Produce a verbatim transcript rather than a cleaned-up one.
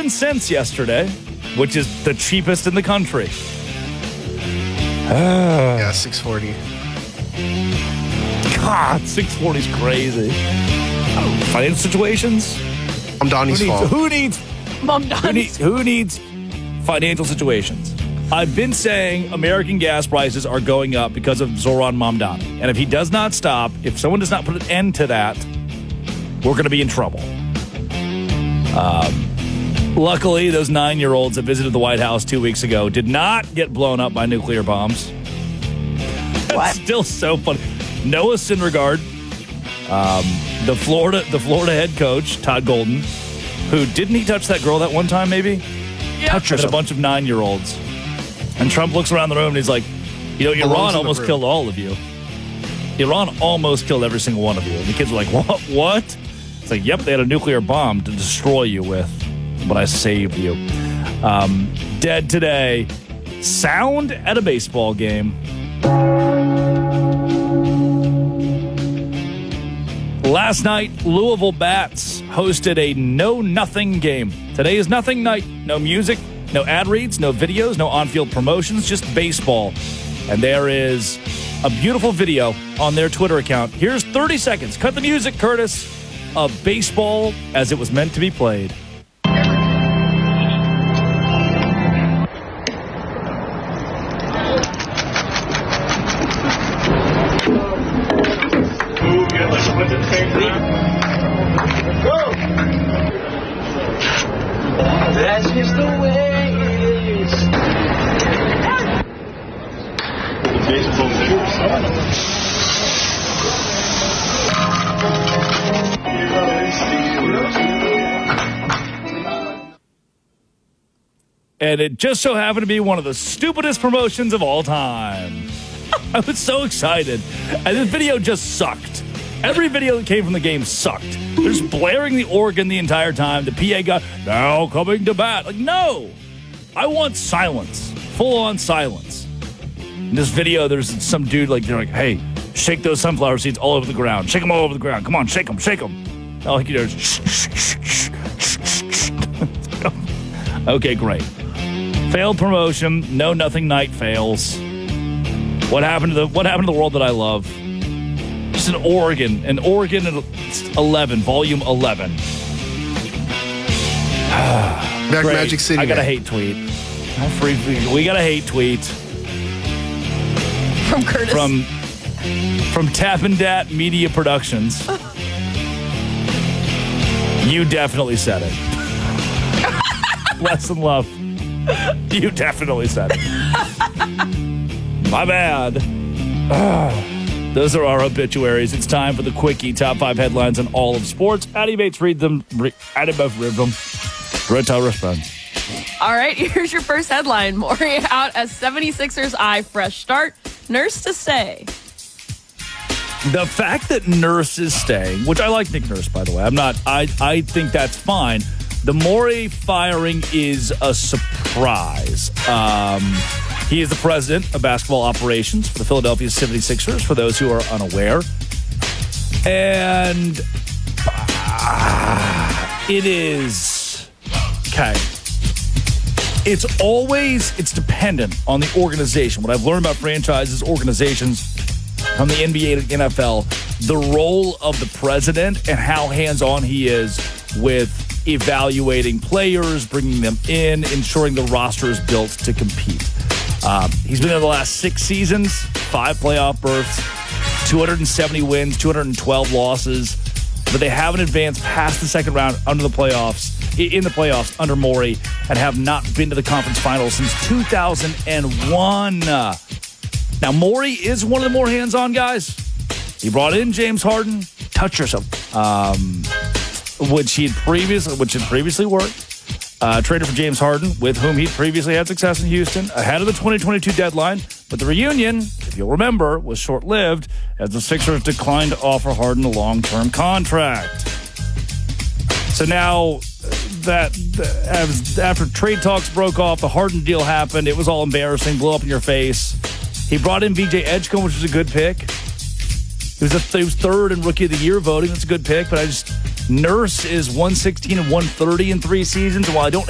seven cents yesterday, which is the cheapest in the country. Uh, yeah, six forty. God, six forty is crazy. Financial situations? I'm Donnie's who needs, fault. Who needs, Mom Donnie's who needs, who needs financial situations? I've been saying American gas prices are going up because of Zoran Mamdani. And if he does not stop, if someone does not put an end to that, we're going to be in trouble. Um, luckily, those nine-year-olds that visited the White House two weeks ago did not get blown up by nuclear bombs. That's still so funny. Noah Syndergaard, um, the Florida the Florida head coach, Todd Golden, who didn't he touch that girl that one time maybe? Yeah. Touch her. A bunch of nine-year-olds. And Trump looks around the room and he's like, you know, Iran almost killed all of you. Iran almost killed every single one of you. And the kids were like, what? What? It's like, yep, they had a nuclear bomb to destroy you with, but I saved you. Um, dead today. Sound at a baseball game. Last night, Louisville Bats hosted a no-nothing game. Today is nothing night. No music, no ad reads, no videos, no on-field promotions, just baseball. And there is a beautiful video on their Twitter account. Here's thirty seconds. Cut the music, Curtis, of baseball as it was meant to be played. That's just the way it is. And it just so happened to be one of the stupidest promotions of all time. I was so excited. And this video just sucked. Every video that came from the game sucked. They're just blaring the organ the entire time. The P A got, now coming to bat. Like, no. I want silence. Full-on silence. In this video, there's some dude, like, they're like, hey, shake those sunflower seeds all over the ground. Shake them all over the ground. Come on, shake them, shake them. All you do is shh, shh, shh, shh, shh, shh. Okay, great. Failed promotion. No nothing night fails. What happened to the What happened to the world that I love? Just an organ, an organ at eleven, volume eleven. Back Magic City. I got a man. hate tweet. We got a hate tweet from Curtis. from from Tappin' Dat Media Productions. You definitely said it. Bless and love. You definitely said it. My bad. Ah. Those are our obituaries. It's time for the Quickie top five headlines in all of sports. Addie Bates, read them. Addie Buff, read them. Reta responds. All right, here's your first headline. Morey out as seventy-sixers eye fresh start. Nurse to stay. The fact that Nurse is staying, which I like Nick Nurse, by the way. I'm not, I, I think that's fine. The Morey firing is a surprise. Um... He is the president of basketball operations for the Philadelphia seventy-sixers, for those who are unaware. And uh, it is, okay, it's always, it's dependent on the organization. What I've learned about franchises, organizations, from the N B A to N F L, the role of the president and how hands-on he is with evaluating players, bringing them in, ensuring the roster is built to compete. Um, he's been there the last six seasons, five playoff berths, two hundred seventy wins, two hundred twelve losses, but they haven't advanced past the second round under the playoffs, in the playoffs under Morey, and have not been to the conference finals since two thousand one. Now, Morey is one of the more hands-on guys. He brought in James Harden, touch yourself, um, which he had previously, which had previously worked. Uh, traded for James Harden, with whom he previously had success in Houston, ahead of the twenty twenty-two deadline. But the reunion, if you'll remember, was short-lived as the Sixers declined to offer Harden a long-term contract. So now that, as, after trade talks broke off, the Harden deal happened. It was all embarrassing, blew up in your face. He brought in V J Edgecombe, which was a good pick. He was, a, he was third in Rookie of the Year voting. That's a good pick, but I just... Nurse is one sixteen and one thirty in three seasons, and while I don't